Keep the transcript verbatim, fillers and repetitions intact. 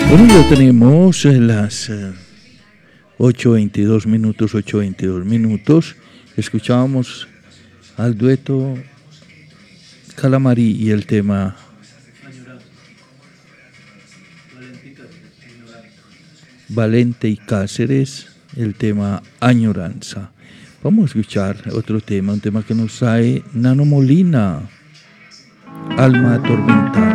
Bueno, ya tenemos eh, las eh, ocho veintidós minutos, ocho veintidós minutos. Escuchábamos al dueto Calamari y el tema Valente y Cáceres, el tema Añoranza. Vamos a escuchar otro tema, un tema que nos trae Nano Molina, Alma Atormentada.